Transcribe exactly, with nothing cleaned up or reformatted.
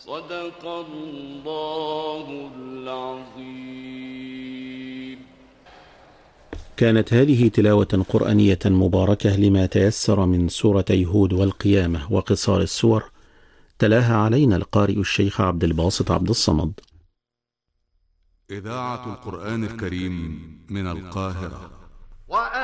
صدق الله العظيم. كانت هذه تلاوة قرآنية مباركة لما تيسر من سورتي هود والقيامة وقصار السور، تلاها علينا القارئ الشيخ عبد الباسط عبد الصمد. إذاعة القرآن الكريم من القاهرة.